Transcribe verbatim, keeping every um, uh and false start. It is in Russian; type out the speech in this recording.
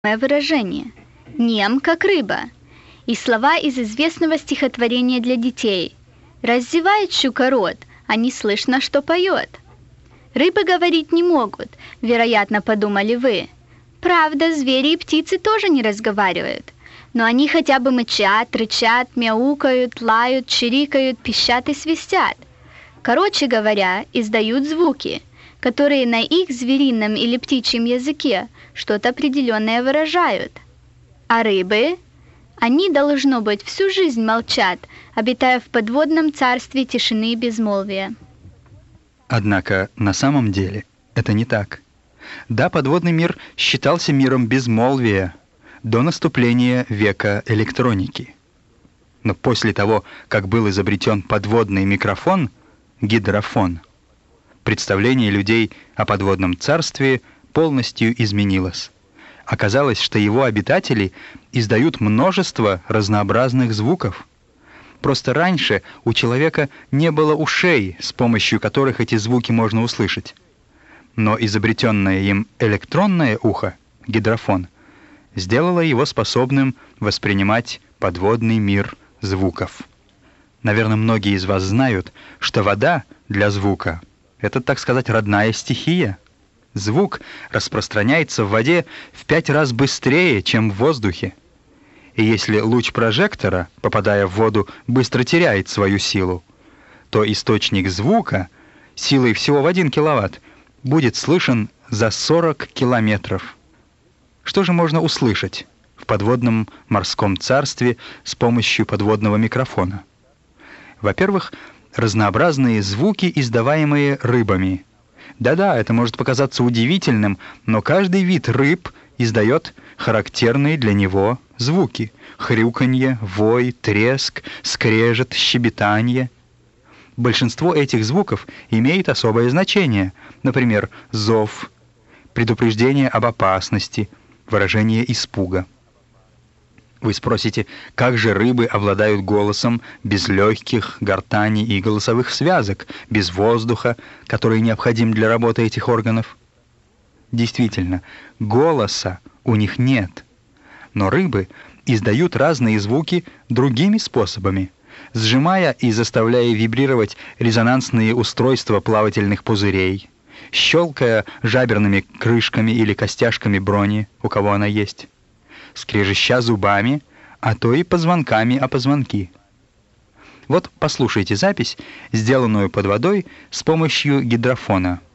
выражение «нем, как рыба» и слова из известного стихотворения для детей «Раздевает щука рот, а не слышно, что поет». Рыбы говорить не могут, вероятно, подумали вы. Правда, звери и птицы тоже не разговаривают, но они хотя бы мычат, рычат, мяукают, лают, чирикают, пищат и свистят. Короче говоря, издают звуки, которые на их зверином или птичьем языке что-то определенное выражают. А рыбы? Они, должно быть, всю жизнь молчат, обитая в подводном царстве тишины и безмолвия. Однако на самом деле это не так. Да, подводный мир считался миром безмолвия до наступления века электроники. Но после того, как был изобретен подводный микрофон, гидрофон, представление людей о подводном царстве полностью изменилось. Оказалось, что его обитатели издают множество разнообразных звуков. Просто раньше у человека не было ушей, с помощью которых эти звуки можно услышать. Но изобретенное им электронное ухо, гидрофон, сделало его способным воспринимать подводный мир звуков. Наверное, многие из вас знают, что вода для звука — это, так сказать, родная стихия. Звук распространяется в воде в пять раз быстрее, чем в воздухе. И если луч прожектора, попадая в воду, быстро теряет свою силу, то источник звука силой всего в один киловатт будет слышен за сорок километров. Что же можно услышать в подводном морском царстве с помощью подводного микрофона? Во-первых, разнообразные звуки, издаваемые рыбами. Да-да, это может показаться удивительным, но каждый вид рыб издает характерные для него звуки: хрюканье, вой, треск, скрежет, щебетанье. Большинство этих звуков имеет особое значение, например, зов, предупреждение об опасности, выражение испуга. Вы спросите, как же рыбы обладают голосом без легких, гортани и голосовых связок, без воздуха, который необходим для работы этих органов? Действительно, голоса у них нет. Но рыбы издают разные звуки другими способами, сжимая и заставляя вибрировать резонансные устройства плавательных пузырей, щелкая жаберными крышками или костяшками брони, у кого она есть, скрежеща зубами, а то и позвонками о позвонки. Вот послушайте запись, сделанную под водой с помощью гидрофона.